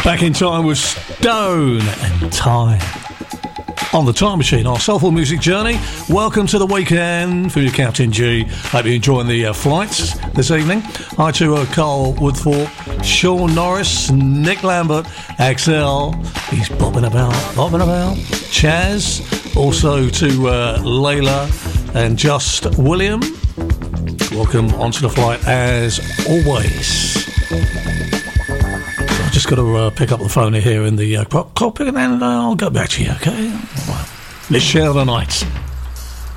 Back in Time with Stone and Time. On the Time Machine, our soulful music journey. Welcome to the weekend for your Captain G. Hope you're enjoying the flights this evening. Hi to Carl Woodthorpe, Sean Norris, Nick Lambert, Axel. He's bobbing about. Chaz. Also to Layla and Just William. Welcome onto the flight as always. I've just got to pick up the phone here in the cockpit and I'll go back to you, okay? Let's share the night.